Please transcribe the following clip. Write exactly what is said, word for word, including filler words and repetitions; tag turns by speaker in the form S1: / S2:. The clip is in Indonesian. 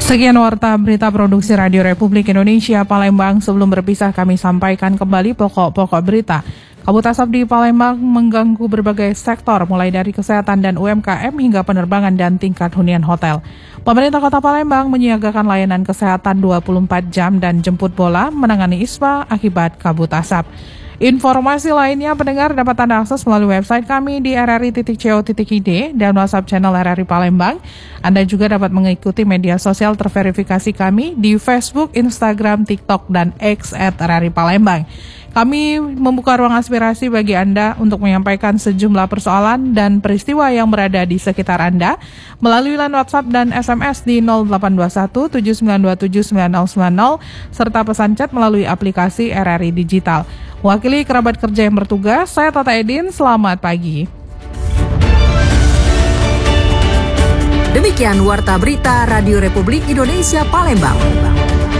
S1: Sekian warta berita produksi Radio Republik Indonesia Palembang. Sebelum berpisah kami sampaikan kembali pokok-pokok berita. Kabut asap di Palembang mengganggu berbagai sektor mulai dari kesehatan dan U M K M hingga penerbangan dan tingkat hunian hotel. Pemerintah Kota Palembang menyiagakan layanan kesehatan dua puluh empat jam dan jemput bola menangani ispa akibat kabut asap. Informasi lainnya pendengar dapat Anda akses melalui website kami di r r i titik co titik i d dan WhatsApp channel R R I Palembang. Anda juga dapat mengikuti media sosial terverifikasi kami di Facebook, Instagram, TikTok, dan X at R R I Palembang. Kami membuka ruang aspirasi bagi Anda untuk menyampaikan sejumlah persoalan dan peristiwa yang berada di sekitar Anda melalui line WhatsApp dan S M S di nol delapan dua satu tujuh sembilan dua tujuh sembilan nol sembilan nol serta pesan chat melalui aplikasi R R I Digital. Wakili kerabat kerja yang bertugas, saya Tata Edin, selamat pagi.
S2: Demikian Warta Berita Radio Republik Indonesia Palembang.